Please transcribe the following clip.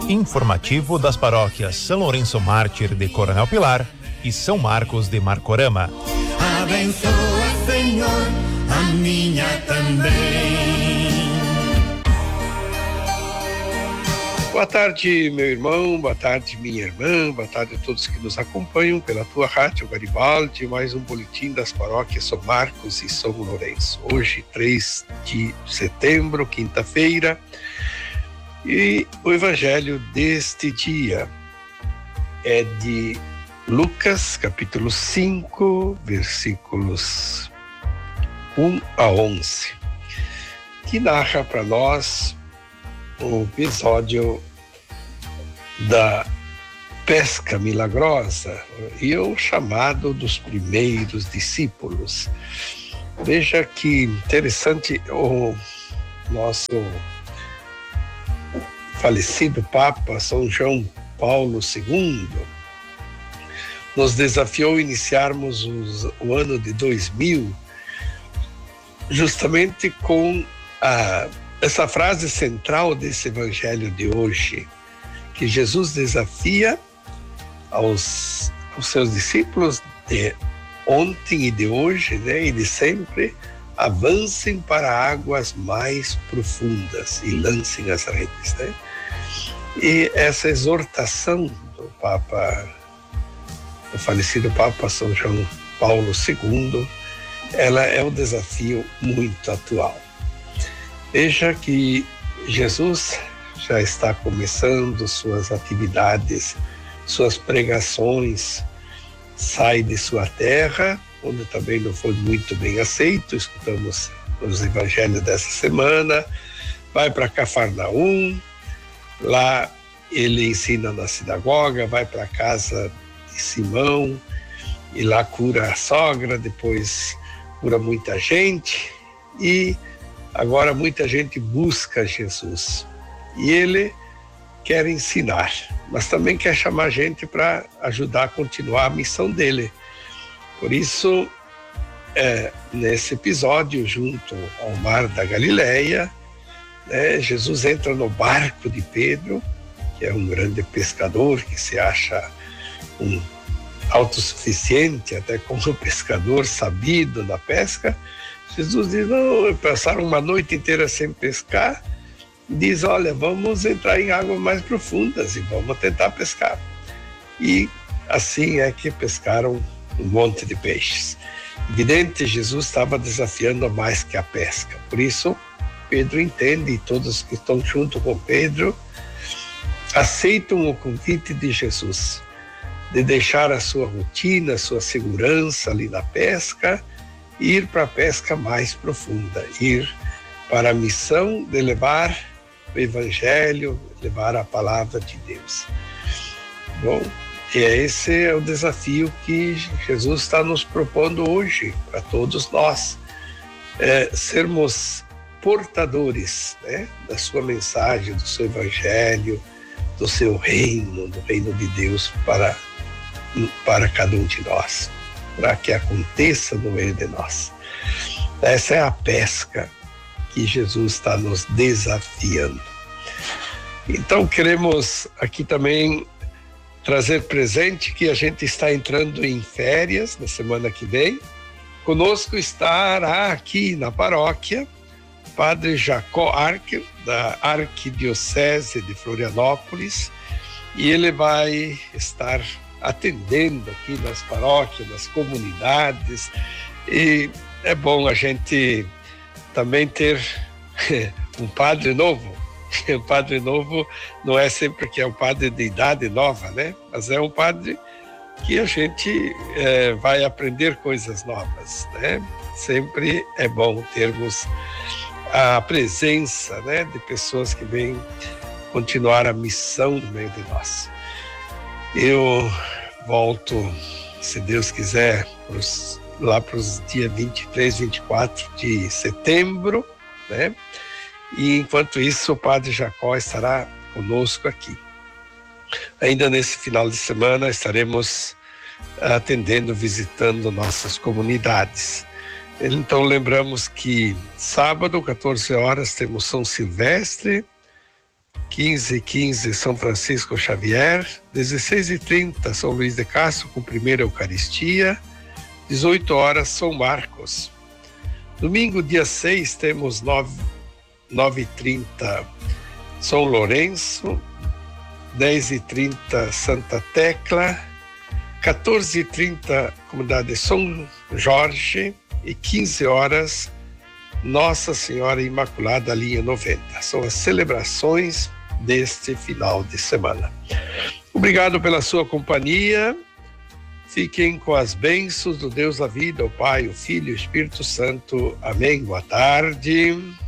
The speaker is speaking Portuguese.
informativo das paróquias São Lourenço Mártir de Coronel Pilar e São Marcos de Marcorama. Abençoa, Senhor, a minha também. Boa tarde, meu irmão, boa tarde, minha irmã, boa tarde a todos que nos acompanham pela tua rádio Garibaldi, mais um boletim das paróquias São Marcos e São Lourenço. Hoje, 3 de setembro, quinta-feira, e o evangelho deste dia é de Lucas, capítulo 5, versículos 1 a 11, que narra para nós o episódio da pesca milagrosa e o chamado dos primeiros discípulos. Veja que interessante, o nosso falecido Papa São João Paulo II nos desafiou a iniciarmos o ano de 2000 justamente com essa frase central desse evangelho de hoje, que Jesus desafia aos seus discípulos de ontem e de hoje, né, e de sempre: avancem para águas mais profundas e lancem as redes, né? E essa exortação do falecido Papa São João Paulo II, ela é um desafio muito atual. Veja que Jesus já está começando suas atividades, suas pregações, sai de sua terra, onde também não foi muito bem aceito, escutamos os evangelhos dessa semana, vai para Cafarnaum, lá ele ensina na sinagoga, vai para a casa de Simão, e lá cura a sogra, depois cura muita gente, e agora muita gente busca Jesus. E ele quer ensinar, mas também quer chamar gente para ajudar a continuar a missão dele. Por isso, nesse episódio, junto ao mar da Galileia, né, Jesus entra no barco de Pedro, que é um grande pescador, que se acha um autossuficiente, até como pescador sabido na pesca. Jesus diz: não, passaram uma noite inteira sem pescar. Diz: olha, vamos entrar em águas mais profundas e vamos tentar pescar. E assim é que pescaram um monte de peixes. Evidente, Jesus estava desafiando mais que a pesca. Por isso, Pedro entende, e todos que estão junto com Pedro aceitam o convite de Jesus de deixar a sua rotina, a sua segurança ali na pesca, e ir para a pesca mais profunda, ir para a missão de levar o evangelho, levar a palavra de Deus. Bom, e esse é o desafio que Jesus está nos propondo hoje, para todos nós, sermos portadores, né, da sua mensagem, do seu evangelho, do seu reino, do reino de Deus para cada um de nós, para que aconteça no meio de nós. Essa é a pesca que Jesus está nos desafiando. Então, queremos aqui também trazer presente que a gente está entrando em férias na semana que vem. Conosco estará aqui na paróquia Padre Jacó Archer, da Arquidiocese de Florianópolis, e ele vai estar atendendo aqui nas paróquias, nas comunidades, e é bom a gente também ter um padre novo. O padre novo não é sempre que é um padre de idade nova, né? Mas é um padre que a gente vai aprender coisas novas, né? Sempre é bom termos a presença, né, de pessoas que vêm continuar a missão no meio de nós. Eu volto, se Deus quiser, lá para os dias 23, 24 de setembro, né? E enquanto isso, o Padre Jacó estará conosco aqui. Ainda nesse final de semana estaremos atendendo, visitando nossas comunidades. Então lembramos que sábado, 14 horas, temos São Silvestre, 15h15, São Francisco Xavier. 16h30, São Luís de Castro, com primeira Eucaristia. 18 horas, São Marcos. Domingo, dia 6, temos 9h30, São Lourenço. 10h30, Santa Tecla. 14h30, Comunidade de São Jorge. E 15 horas, Nossa Senhora Imaculada, linha 90. São as celebrações deste final de semana. Obrigado pela sua companhia. Fiquem com as bênçãos do Deus da vida, o Pai, o Filho e o Espírito Santo. Amém. Boa tarde.